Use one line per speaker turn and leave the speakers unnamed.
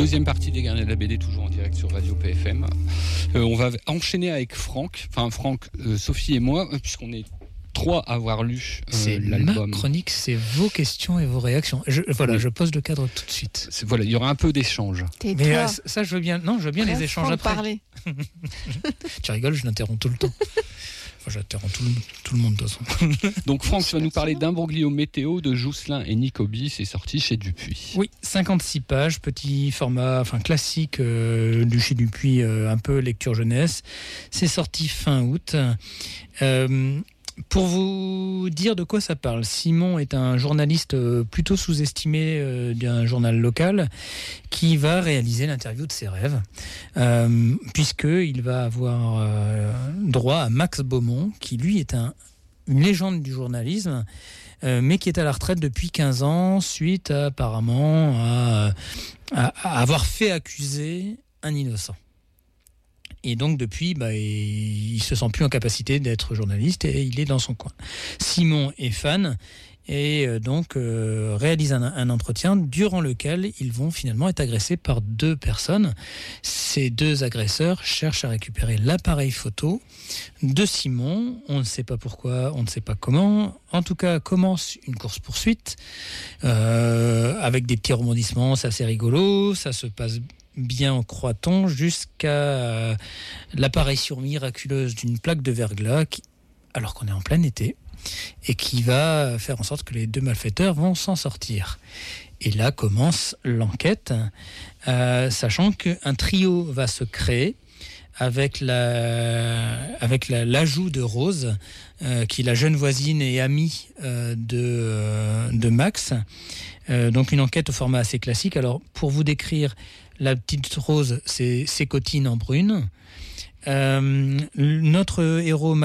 Deuxième partie des Gardiens de la BD, toujours en direct sur Radio PFM. On va enchaîner avec Franck, Sophie et moi, puisqu'on est 3 à avoir lu l'album.
Ma chronique, c'est vos questions et vos réactions. Je pose le cadre tout de suite.
Il y aura un peu d'échange.
Mais ça, je veux bien. Non, je veux bien les échanges après.
Parler.
Tu rigoles, je l'interromps tout le temps. Enfin, j'interromps tout le monde de toute façon.
Donc Franck, tu vas nous parler d'Imbroglio Météo de Jousselin et Nicobi. C'est sorti chez Dupuis.
Oui, 56 pages, petit format, classique du chez Dupuis, un peu lecture jeunesse. C'est sorti fin août. Pour vous dire de quoi ça parle, Simon est un journaliste plutôt sous-estimé d'un journal local qui va réaliser l'interview de ses rêves, puisqu'il va avoir droit à Max Beaumont, qui lui est une légende du journalisme, mais qui est à la retraite depuis 15 ans, suite apparemment à avoir fait accuser un innocent. Et donc depuis, il se sent plus en capacité d'être journaliste et il est dans son coin. Simon est fan et donc réalise un entretien durant lequel ils vont finalement être agressés par 2 personnes. Ces 2 agresseurs cherchent à récupérer l'appareil photo de Simon. On ne sait pas pourquoi, on ne sait pas comment. En tout cas, commence une course-poursuite avec des petits rebondissements, c'est assez rigolo, ça se passe bien, croit-on, jusqu'à l'apparition miraculeuse d'une plaque de verglas, alors qu'on est en plein été, et qui va faire en sorte que les 2 malfaiteurs vont s'en sortir. Et là commence l'enquête, sachant qu'un trio va se créer avec l'ajout de Rose, qui est la jeune voisine et amie de Max. Donc une enquête au format assez classique. Alors pour vous décrire, la petite Rose, c'est ses cotines en brune. Notre héros